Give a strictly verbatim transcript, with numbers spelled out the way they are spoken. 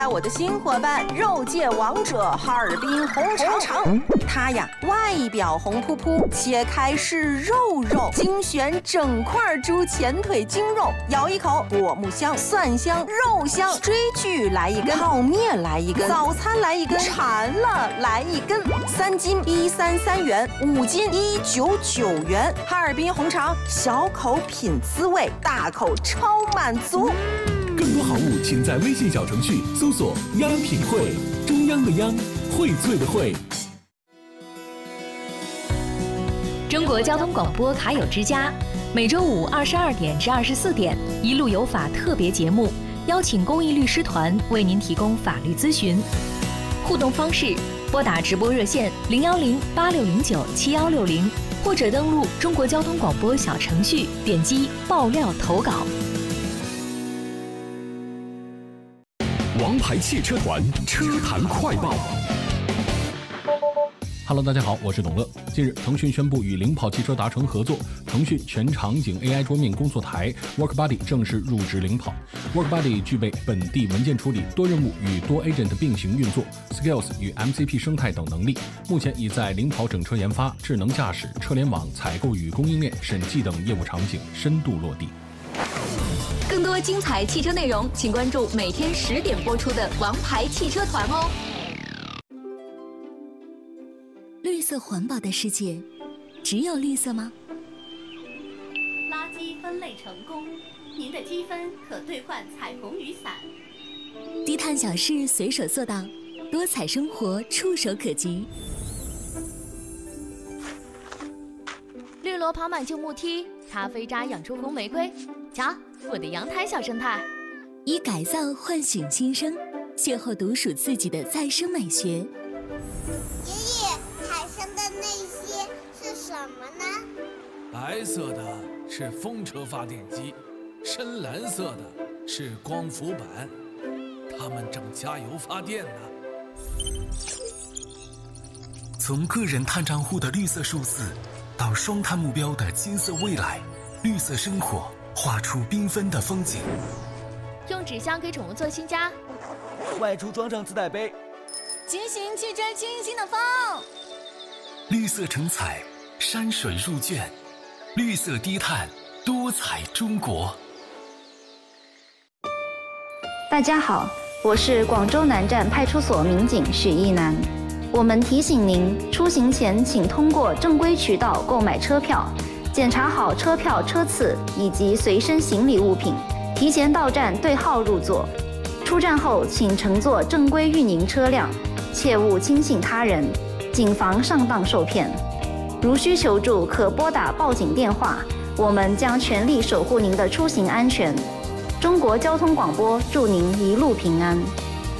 我的新伙伴肉界王者哈尔滨红肠，它呀外表红扑扑，切开是肉肉，精选整块猪前腿精肉，咬一口果木香、蒜香、肉香，追剧来一根，泡面来一根，早餐来一根，馋了来一根，三斤一三三元，五斤一九九元。哈尔滨红肠，小口品滋味，大口超满足。 更多好物，请在微信小程序搜索“央品汇”，中央的央，荟萃的荟。 中国交通广播卡友之家，每周五二十二点至二十四点，一路有法特别节目，邀请公益律师团为您提供法律咨询。互动方式：拨打直播热线零幺零八六零九七幺六零，或者登录中国交通广播小程序，点击爆料投稿。 王牌汽车团车坛快报。Hello， 大家好，我是董乐。近日，腾讯宣布与领跑汽车达成合作，腾讯全场景 A I 桌面工作台 WorkBuddy 正式入职领跑。WorkBuddy 具备本地文件处理、多任务与多 agent 并行运作、Skills 与 M C P 生态等能力。目前已在领跑整车研发、智能驾驶、车联网、采购与供应链、审计等业务场景深度落地。 更多精彩汽车内容，请关注每天十点播出的《王牌汽车团》哦。 绿色环保的世界，只有绿色吗？ 垃圾分类成功，您的积分可兑换彩虹雨伞。 低碳小事随手做到，多彩生活触手可及。 绿萝跑满旧木梯，咖啡渣养出红玫瑰。瞧，我的阳台小生态。 以改造唤醒新生，邂逅独属自己的再生美学。 爷爷，海上的那些是什么呢？ 白色的是风车发电机，深蓝色的是光伏板，它们正加油发电呢。 从个人碳账户的绿色数字，到双碳目标的金色未来，绿色生活画出缤纷的风景。 用纸箱给宠物做新家， 外出装上自带杯， 骑行去追清新的风。 绿色成彩，山水入卷，绿色低碳，多彩中国。 大家好，我是广州南站派出所民警许一楠。我们提醒您，出行前请通过正规渠道购买车票，检查好车票车次以及随身行李物品，提前到站对号入座。出站后请乘坐正规运营车辆，切勿轻信他人，谨防上当受骗。如需求助，可拨打报警电话，我们将全力守护您的出行安全。中国交通广播祝您一路平安。